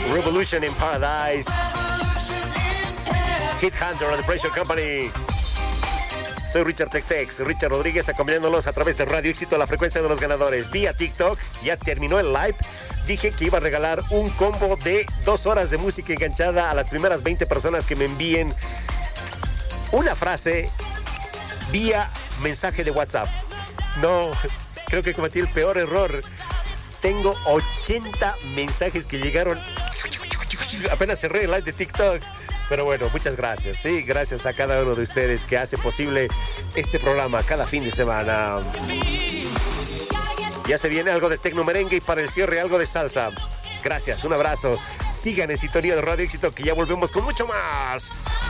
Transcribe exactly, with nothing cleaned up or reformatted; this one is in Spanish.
Revolution in Paradise, Hit Hunter, The Pressure Company. Soy Richard Texex, Richard Rodríguez, acompañándolos a través de Radio Éxito, la frecuencia de los ganadores. Vía TikTok, ya terminó el live. Dije que iba a regalar un combo de dos horas de música enganchada a las primeras veinte personas que me envíen una frase vía mensaje de WhatsApp. No, creo que cometí el peor error. Tengo ochenta mensajes que llegaron. Apenas cerré el live de TikTok. Pero bueno, muchas gracias. Sí, gracias a cada uno de ustedes que hace posible este programa cada fin de semana. Ya se viene algo de tecno merengue y para el cierre algo de salsa. Gracias, un abrazo. Sigan en sintonía de Radio Éxito que ya volvemos con mucho más.